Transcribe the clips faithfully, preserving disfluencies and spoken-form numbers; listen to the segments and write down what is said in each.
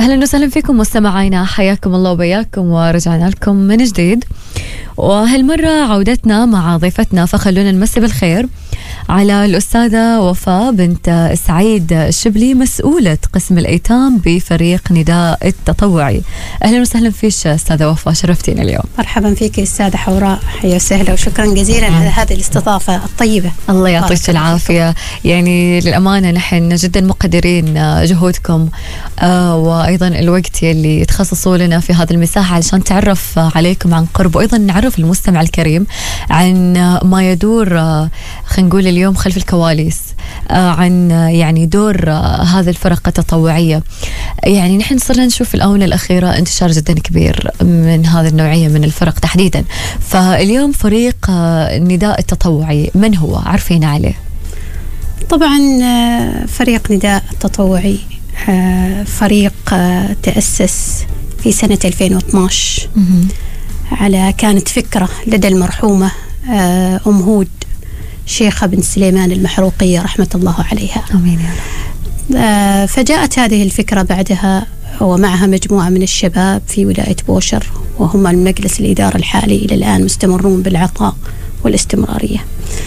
أهلا وسهلا فيكم مستمعينا، حياكم الله وبياكم ورجعنا لكم من جديد. وهالمرة عودتنا مع ضيفتنا، فخلونا نمسي بالخير على الأستاذة وفاء بنت سعيد الشبلي، مسؤولة قسم الأيتام بفريق نداء التطوعي. أهلا وسهلا فيك أستاذة وفاء، شرفتينا اليوم. مرحبا فيك أستاذة حوراء، حيا وسهلا وشكرا جزيلا على هذه الاستضافة الطيبة. الله يعطيك العافية. يعني للأمانة نحن جدا مقدرين جهودكم آه وأيضا الوقت اللي تخصصوا لنا في هذا المساحة علشان تعرف عليكم عن قرب، وأيضا نعرف المستمع الكريم عن ما يدور آه خلينا نقول اليوم خلف الكواليس، آه عن يعني دور آه هذه الفرق التطوعية. يعني نحن صرنا نشوف في الآونة الأخيرة انتشار جدا كبير من هذه النوعية من الفرق تحديدا. فاليوم فريق آه النداء التطوعي من هو؟ عرفينا عليه. طبعا فريق نداء التطوعي فريق تأسس في سنة ألفين واثناشر على كانت فكرة لدى المرحومة أم هود شيخة بن سليمان المحروقية رحمة الله عليها. آمين يا رب. فجاءت هذه الفكرة بعدها ومعها مجموعة من الشباب في ولاية بوشر، وهم المجلس الإدارة الحالي إلى الآن مستمرون بالعطاء والاستمرارية.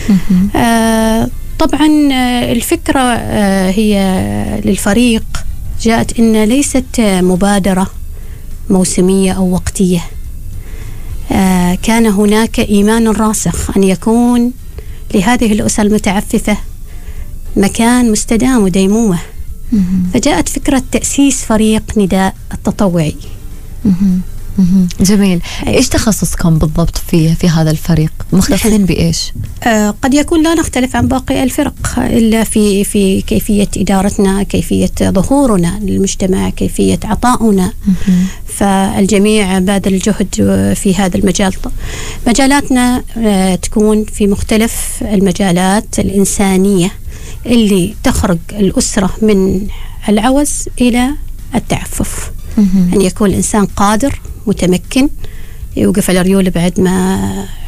طبعا الفكرة هي للفريق جاءت إن ليست مبادرة موسمية أو وقتية. كان هناك إيمان راسخ أن يكون لهذه الأسر المتعففة مكان مستدام وديمومة. فجاءت فكرة تأسيس فريق نداء التطوعي. جميل. إيش تخصصكم بالضبط في في هذا الفريق؟ مختصين بإيش؟ آه قد يكون لا نختلف عن باقي الفرق إلا في في كيفية إدارتنا، كيفية ظهورنا للمجتمع، كيفية عطاؤنا. فالجميع باذل الجهد في هذا المجال. مجالاتنا آه تكون في مختلف المجالات الإنسانية اللي تخرج الأسرة من العوز إلى التعفف. أن يكون الإنسان قادر متمكن، يوقف على ريوله بعد ما